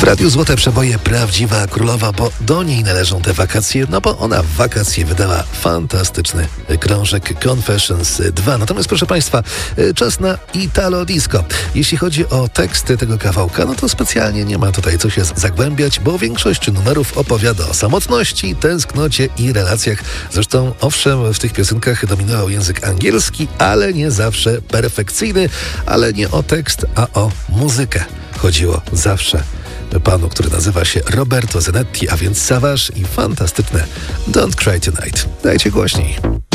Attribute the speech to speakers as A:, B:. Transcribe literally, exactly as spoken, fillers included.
A: Radiu Złote Przeboje prawdziwa królowa, bo do niej należą te wakacje, no bo ona w wakacje wydała fantastyczny krążek Confessions dwa. Natomiast proszę Państwa, czas na Italo Disco. Jeśli chodzi o teksty tego kawałka, no to specjalnie nie ma tutaj co się zagłębiać, bo większość numerów opowiada o samotności, tęsknocie i relacjach. Zresztą owszem, w tych piosenkach dominował język angielski, ale nie zawsze perfekcyjny, ale nie o tekst, a o muzykę chodziło zawsze. Panu, który nazywa się Roberto Zanetti, a więc Savage i fantastyczne Don't Cry Tonight. Dajcie głośniej.